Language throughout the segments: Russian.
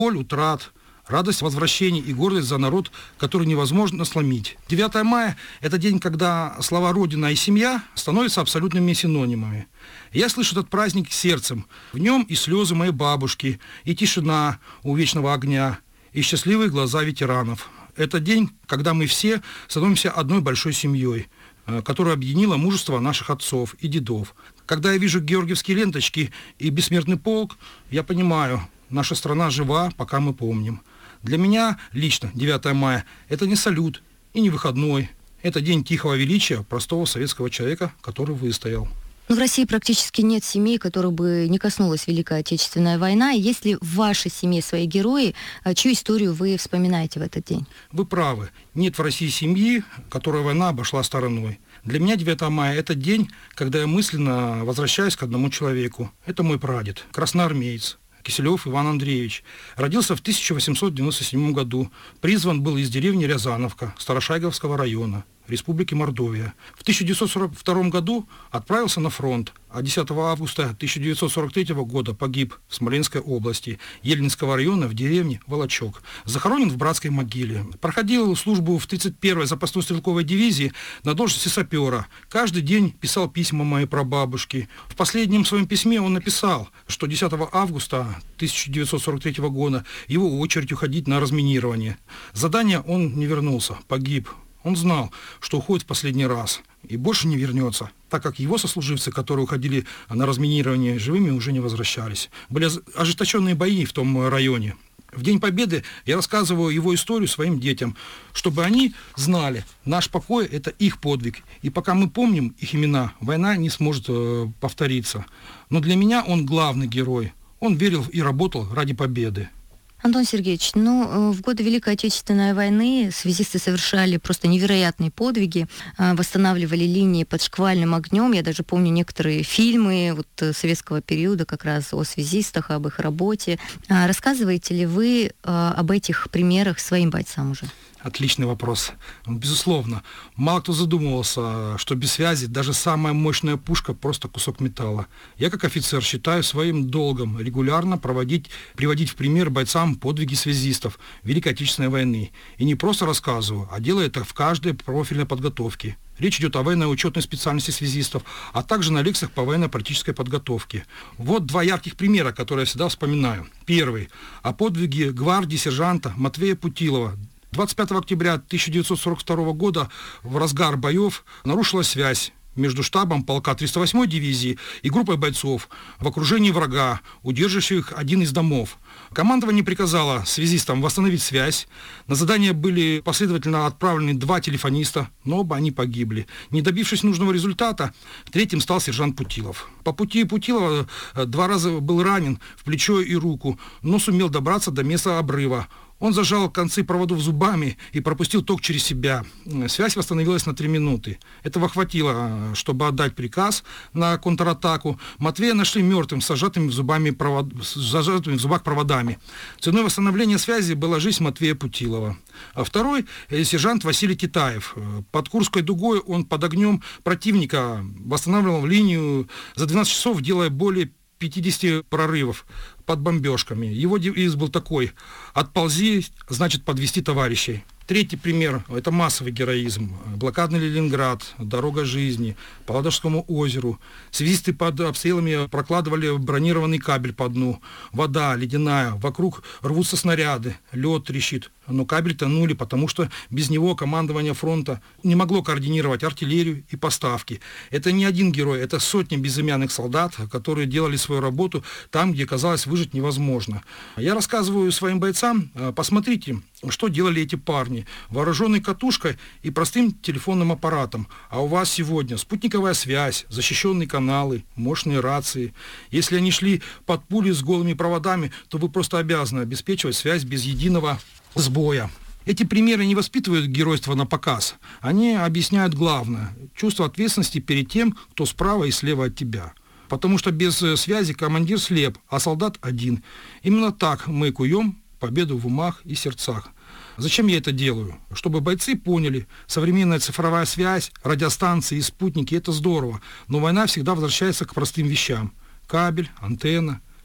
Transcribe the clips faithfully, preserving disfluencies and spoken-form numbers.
боль утрат, радость возвращения и гордость за народ, который невозможно сломить. девятое мая – это день, когда слова «Родина» и «семья» становятся абсолютными синонимами. Я слышу этот праздник сердцем. В нем и слезы моей бабушки, и тишина у вечного огня, и счастливые глаза ветеранов. Это день, когда мы все становимся одной большой семьей, которая объединила мужество наших отцов и дедов. Когда я вижу георгиевские ленточки и бессмертный полк, я понимаю, наша страна жива, пока мы помним. Для меня лично девятое мая – это не салют и не выходной. Это день тихого величия простого советского человека, который выстоял. Ну, в России практически нет семей, которых бы не коснулась Великая Отечественная война. И есть ли в вашей семье свои герои, чью историю вы вспоминаете в этот день? Вы правы. Нет в России семьи, которой война обошла стороной. Для меня девятое мая – это день, когда я мысленно возвращаюсь к одному человеку. Это мой прадед, красноармеец Киселев Иван Андреевич. Родился в тысяча восемьсот девяносто седьмом году. Призван был из деревни Рязановка, Старошайговского района, Республики Мордовия. В тысяча девятьсот сорок втором году отправился на фронт, а десятого августа тысяча девятьсот сорок третьего года погиб в Смоленской области, Ельнинского района в деревне Волочок. Захоронен в братской могиле. Проходил службу в тридцать первой запасной стрелковой дивизии на должности сапера. Каждый день писал письма моей прабабушке. В последнем своем письме он написал, что десятого августа тысяча девятьсот сорок третьего года его очередь уходить на разминирование. Задание он не вернулся, погиб. Он знал, что уходит в последний раз и больше не вернется, так как его сослуживцы, которые уходили на разминирование живыми, уже не возвращались. Были ожесточенные бои в том районе. В День Победы я рассказываю его историю своим детям, чтобы они знали, наш покой – это их подвиг. И пока мы помним их имена, война не сможет э, повториться. Но для меня он главный герой. Он верил и работал ради победы. Антон Сергеевич, ну, в годы Великой Отечественной войны связисты совершали просто невероятные подвиги, восстанавливали линии под шквальным огнем. Я даже помню некоторые фильмы вот, советского периода как раз о связистах, об их работе. Рассказываете ли вы об этих примерах своим бойцам уже? Отличный вопрос. Безусловно. Мало кто задумывался, что без связи даже самая мощная пушка просто кусок металла. Я как офицер считаю своим долгом регулярно проводить, приводить в пример бойцам подвиги связистов Великой Отечественной войны. И не просто рассказываю, а делаю это в каждой профильной подготовке. Речь идет о военной учетной специальности связистов, а также на лекциях по военно-практической подготовке. Вот два ярких примера, которые я всегда вспоминаю. Первый. О подвиге гвардии сержанта Матвея Путилова. двадцать пятого октября тысяча девятьсот сорок второго года в разгар боев нарушилась связь между штабом полка триста восьмой дивизии и группой бойцов в окружении врага, удерживающих один из домов. Командование приказало связистам восстановить связь. На задание были последовательно отправлены два телефониста, но оба они погибли. Не добившись нужного результата, третьим стал сержант Путилов. По пути Путилова два раза был ранен в плечо и руку, но сумел добраться до места обрыва. Он зажал концы проводов зубами и пропустил ток через себя. Связь восстановилась на три минуты. Этого хватило, чтобы отдать приказ на контратаку. Матвея нашли мертвым, с зажатыми в, зубами провод... с зажатыми в зубах проводами. Ценой восстановления связи была жизнь Матвея Путилова. А второй – сержант Василий Китаев. Под Курской дугой он под огнем противника восстанавливал линию за двенадцать часов, делая более пятьдесят прорывов под бомбежками. Его девиз был такой: «Отползи, значит подвести товарищей». Третий пример – это массовый героизм. Блокадный Ленинград, дорога жизни, по Ладожскому озеру. Связисты под обстрелами прокладывали бронированный кабель по дну. Вода ледяная, вокруг рвутся снаряды, лед трещит. Но кабель тонули, потому что без него командование фронта не могло координировать артиллерию и поставки. Это не один герой, это сотни безымянных солдат, которые делали свою работу там, где, казалось, выжить невозможно. Я рассказываю своим бойцам: посмотрите, что делали эти парни, вооруженные катушкой и простым телефонным аппаратом. А у вас сегодня спутниковая связь, защищенные каналы, мощные рации. Если они шли под пули с голыми проводами, то вы просто обязаны обеспечивать связь без единого сбоя. Эти примеры не воспитывают геройство на показ. Они объясняют главное – чувство ответственности перед тем, кто справа и слева от тебя. Потому что без связи командир слеп, а солдат один. Именно так мы куем победу в умах и сердцах. Зачем я это делаю? Чтобы бойцы поняли, современная цифровая связь, радиостанции и спутники – это здорово, но война всегда возвращается к простым вещам. Кабель, антенна,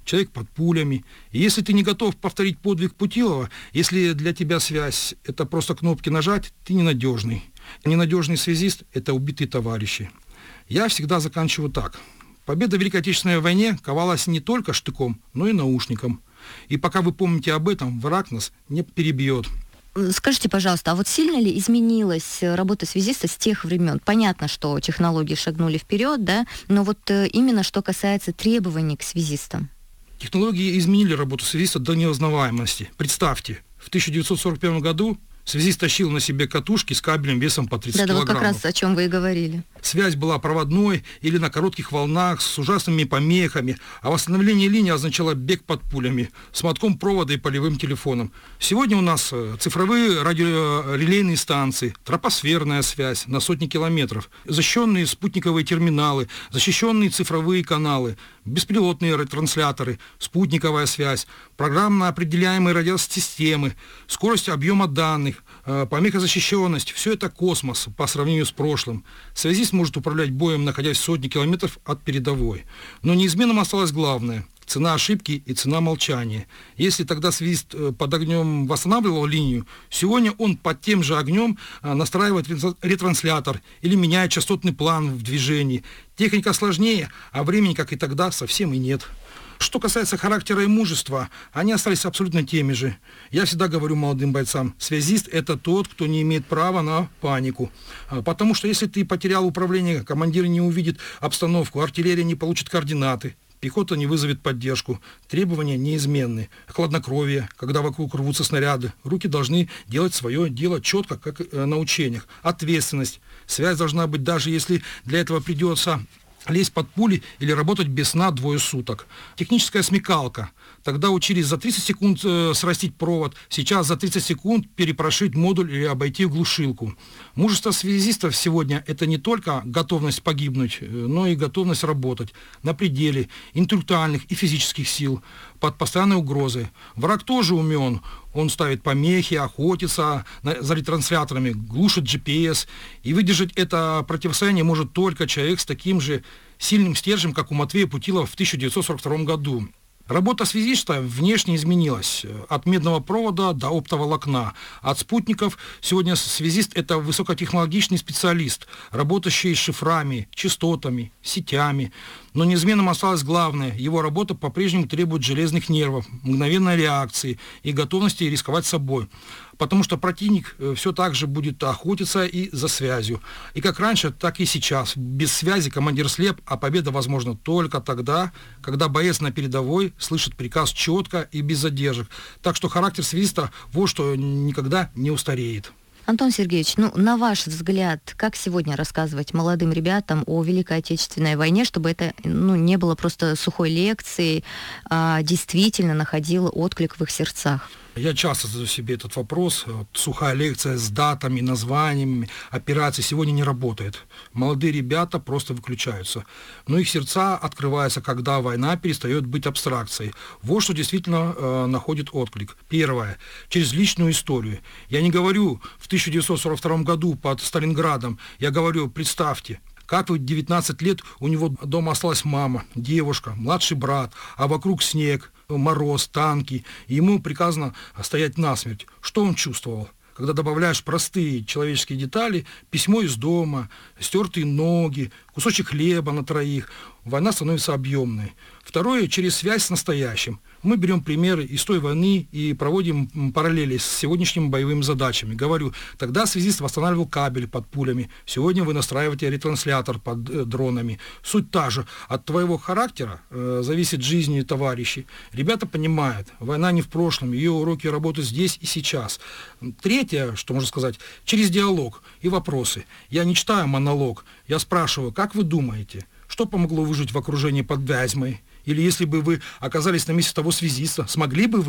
человек под пулями. И если ты не готов повторить подвиг Путилова, если для тебя связь – это просто кнопки нажать, ты ненадежный. Ненадежный связист – это убитые товарищи. Я всегда заканчиваю так. Победа в Великой Отечественной войне ковалась не только штыком, но и наушником. И пока вы помните об этом, враг нас не перебьет. Скажите, пожалуйста, а вот сильно ли изменилась работа связиста с тех времен? Понятно, что технологии шагнули вперед, да, но вот именно что касается требований к связистам. Технологии изменили работу связиста до неузнаваемости. Представьте, в тысяча девятьсот сорок первом году связист тащил на себе катушки с кабелем весом по тридцать да, килограммов. Да, вот как раз о чем вы и говорили. Связь была проводной или на коротких волнах с ужасными помехами, а восстановление линии означало бег под пулями, с мотком провода и полевым телефоном. Сегодня у нас цифровые радиорелейные станции, тропосферная связь на сотни километров, защищенные спутниковые терминалы, защищенные цифровые каналы, беспилотные ретрансляторы, спутниковая связь, программно определяемые радиосистемы, скорость объема данных, помехозащищенность. Все это космос по сравнению с прошлым. Связист может управлять боем, находясь в сотни километров от передовой. Но неизменным осталось главное – цена ошибки и цена молчания. Если тогда связист под огнем восстанавливал линию, сегодня он под тем же огнем настраивает ретранслятор или меняет частотный план в движении. Техника сложнее, а времени, как и тогда, совсем и нет. Что касается характера и мужества, они остались абсолютно теми же. Я всегда говорю молодым бойцам, связист – это тот, кто не имеет права на панику. Потому что если ты потерял управление, командир не увидит обстановку, артиллерия не получит координаты, пехота не вызовет поддержку, требования неизменны. Хладнокровие, когда вокруг рвутся снаряды, руки должны делать свое дело четко, как на учениях. Ответственность. Связь должна быть, даже если для этого придется лезть под пули или работать без сна двое суток. Техническая смекалка. Тогда учились за тридцать секунд э, срастить провод, сейчас за тридцать секунд перепрошить модуль или обойти глушилку. Мужество связистов сегодня – это не только готовность погибнуть, но и готовность работать на пределе интеллектуальных и физических сил, под постоянной угрозой. Враг тоже умен. Он ставит помехи, охотится за ретрансляторами, глушит джи пи эс. И выдержать это противостояние может только человек с таким же сильным стержнем, как у Матвея Путилова в тысяча девятьсот сорок втором году. Работа связиста внешне изменилась. От медного провода до оптоволокна. От спутников сегодня связист – это высокотехнологичный специалист, работающий с шифрами, частотами, сетями. Но неизменным осталось главное – его работа по-прежнему требует железных нервов, мгновенной реакции и готовности рисковать собой. Потому что противник все так же будет охотиться и за связью. И как раньше, так и сейчас. Без связи командир слеп, а победа возможна только тогда, когда боец на передовой слышит приказ четко и без задержек. Так что характер связиста – вот что никогда не устареет. Антон Сергеевич, ну, на ваш взгляд, как сегодня рассказывать молодым ребятам о Великой Отечественной войне, чтобы это, ну, не было просто сухой лекцией, а действительно находило отклик в их сердцах? Я часто задаю себе этот вопрос. Вот, сухая лекция с датами, названиями операций сегодня не работает. Молодые ребята просто выключаются. Но их сердца открываются, когда война перестает быть абстракцией. Вот что действительно э, находит отклик. Первое. Через личную историю. Я не говорю в тысяча девятьсот сорок втором году под Сталинградом. Я говорю, представьте, как в девятнадцать лет у него дома осталась мама, девушка, младший брат, а вокруг снег, мороз, танки, и ему приказано стоять насмерть. Что он чувствовал? Когда добавляешь простые человеческие детали, письмо из дома, стертые ноги, кусочек хлеба на троих, война становится объемной. Второе, через связь с настоящим. Мы берем примеры из той войны и проводим параллели с сегодняшними боевыми задачами. Говорю, тогда связист восстанавливал кабель под пулями, сегодня вы настраиваете ретранслятор под э, дронами. Суть та же. От твоего характера э, зависит жизнь товарищей. Ребята понимают, война не в прошлом, ее уроки работают здесь и сейчас. Третье, что можно сказать, через диалог и вопросы. Я не читаю монолог, я спрашиваю, как вы думаете, что помогло выжить в окружении под Вязьмой? Или если бы вы оказались на месте того связиста, смогли бы вы?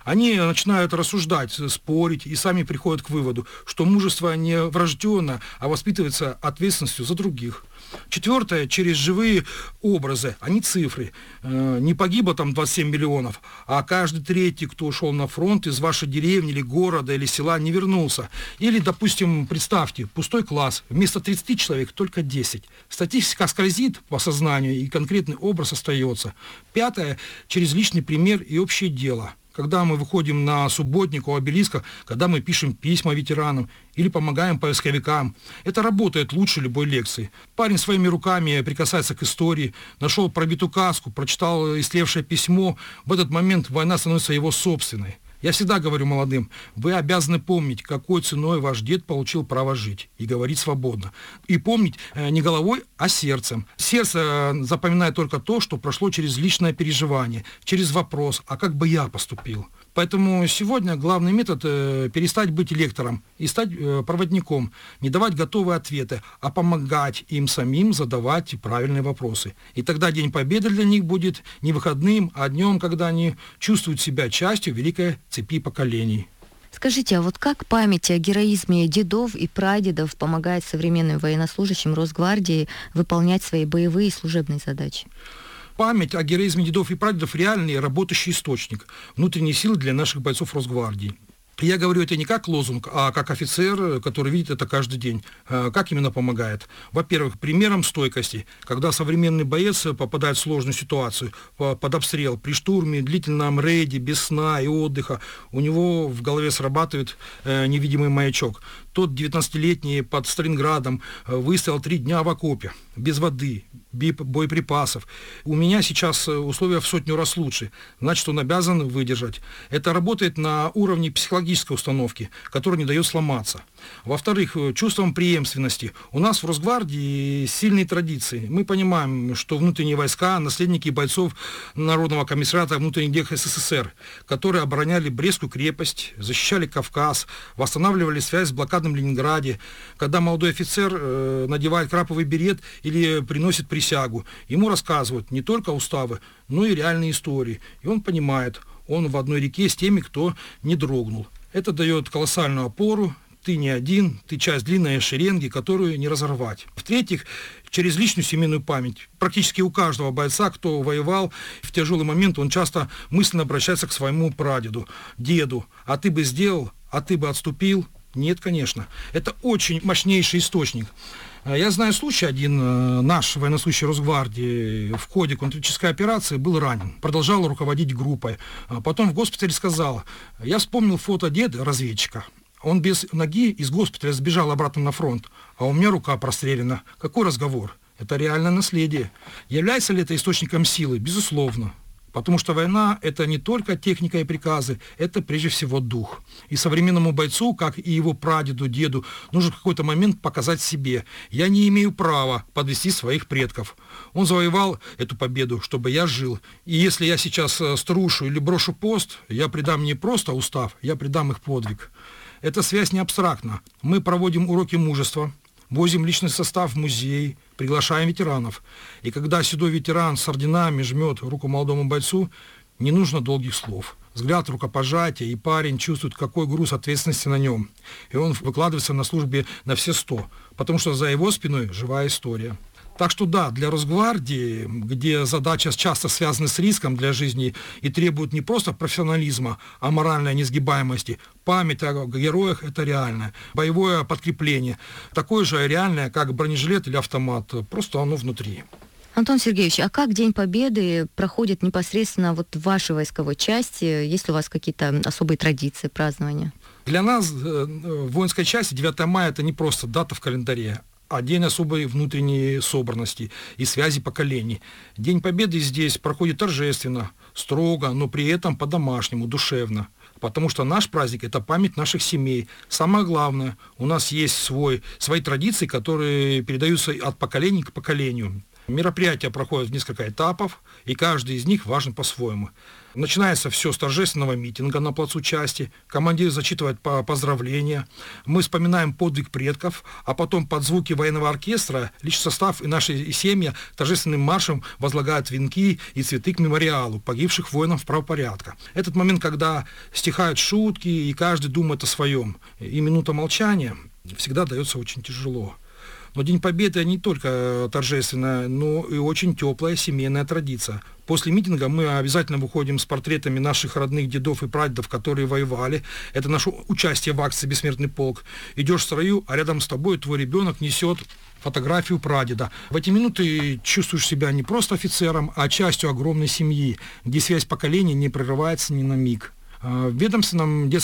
Они начинают рассуждать, спорить и сами приходят к выводу, что мужество не врожденное, а воспитывается ответственностью за других. Четвертое, через живые образы, а не цифры. Не погибло там двадцать семь миллионов, а каждый третий, кто ушел на фронт из вашей деревни или города или села, не вернулся. Или, допустим, представьте, пустой класс, вместо тридцати человек только десять. Статистика скользит по сознанию, и конкретный образ остается. Пятое, через личный пример и общее дело. Когда мы выходим на субботник у обелиска, когда мы пишем письма ветеранам или помогаем поисковикам, это работает лучше любой лекции. Парень своими руками прикасается к истории, нашел пробитую каску, прочитал истлевшее письмо, в этот момент война становится его собственной. Я всегда говорю молодым, вы обязаны помнить, какой ценой ваш дед получил право жить и говорить свободно. И помнить не головой, а сердцем. Сердце запоминает только то, что прошло через личное переживание, через вопрос, а как бы я поступил. Поэтому сегодня главный метод э, перестать быть лектором и стать э, проводником, не давать готовые ответы, а помогать им самим задавать правильные вопросы. И тогда День Победы для них будет не выходным, а днем, когда они чувствуют себя частью великой цепи поколений. Скажите, а вот как память о героизме дедов и прадедов помогает современным военнослужащим Росгвардии выполнять свои боевые и служебные задачи? Память о героизме дедов и прадедов – реальный работающий источник внутренней силы для наших бойцов Росгвардии. Я говорю это не как лозунг, а как офицер, который видит это каждый день. Как именно помогает? Во-первых, примером стойкости. Когда современный боец попадает в сложную ситуацию, под обстрел, при штурме, длительном рейде, без сна и отдыха, у него в голове срабатывает невидимый маячок. Тот девятнадцатилетний под Сталинградом выстоял три дня в окопе, без воды, без боеприпасов. У меня сейчас условия в сотню раз лучше, значит, он обязан выдержать. Это работает на уровне психологической установки, которая не дает сломаться. Во-вторых, чувством преемственности. У нас в Росгвардии сильные традиции. Мы понимаем, что внутренние войска, наследники бойцов Народного комиссариата внутренних дел СССР, которые обороняли Брестскую крепость, защищали Кавказ, восстанавливали связь с блокадным Ленинграде. Когда молодой офицер э, надевает краповый берет или приносит присягу, ему рассказывают не только уставы, но и реальные истории. И он понимает, он в одной реке с теми, кто не дрогнул. Это дает колоссальную опору. Ты не один, ты часть длинной шеренги, которую не разорвать. В-третьих, через личную семейную память. Практически у каждого бойца, кто воевал в тяжелый момент, он часто мысленно обращается к своему прадеду, деду. А ты бы сделал, а ты бы отступил? Нет, конечно. Это очень мощнейший источник. Я знаю случай один, наш военнослужащий Росгвардии в ходе контртеррористической операции был ранен, продолжал руководить группой. Потом в госпитале сказал, я вспомнил фото деда, разведчика. Он без ноги из госпиталя сбежал обратно на фронт, а у меня рука прострелена. Какой разговор? Это реальное наследие. Является ли это источником силы? Безусловно. Потому что война – это не только техника и приказы, это прежде всего дух. И современному бойцу, как и его прадеду, деду, нужно в какой-то момент показать себе. Я не имею права подвести своих предков. Он завоевал эту победу, чтобы я жил. И если я сейчас струшу или брошу пост, я предам не просто устав, я предам их подвиг. Эта связь не абстрактна. Мы проводим уроки мужества, возим личный состав в музей, приглашаем ветеранов. И когда седой ветеран с орденами жмет руку молодому бойцу, не нужно долгих слов. Взгляд, рукопожатие, и парень чувствует, какой груз ответственности на нем. И он выкладывается на службе на все сто, потому что за его спиной живая история. Так что да, для Росгвардии, где задача часто связана с риском для жизни и требует не просто профессионализма, а моральной несгибаемости, память о героях – это реальное. Боевое подкрепление такое же реальное, как бронежилет или автомат, просто оно внутри. Антон Сергеевич, а как День Победы проходит непосредственно вот в вашей войсковой части? Есть ли у вас какие-то особые традиции празднования? Для нас в воинской части девятое мая – это не просто дата в календаре, а день особой внутренней собранности и связи поколений. День Победы здесь проходит торжественно, строго, но при этом по-домашнему, душевно. Потому что наш праздник – это память наших семей. Самое главное, у нас есть свой, свои традиции, которые передаются от поколения к поколению. Мероприятия проходят в несколько этапов, и каждый из них важен по-своему. Начинается все с торжественного митинга на плацу части, командир зачитывает поздравления, мы вспоминаем подвиг предков, а потом под звуки военного оркестра личный состав и наши семьи торжественным маршем возлагают венки и цветы к мемориалу погибших воинов правопорядка. Этот момент, когда стихают шутки, и каждый думает о своем, и минута молчания всегда дается очень тяжело. Но День Победы не только торжественная, но и очень теплая семейная традиция. После митинга мы обязательно выходим с портретами наших родных дедов и прадедов, которые воевали. Это наше участие в акции «Бессмертный полк». Идешь в строю, а рядом с тобой твой ребенок несет фотографию прадеда. В эти минуты чувствуешь себя не просто офицером, а частью огромной семьи, где связь поколений не прерывается ни на миг. В ведомственном детском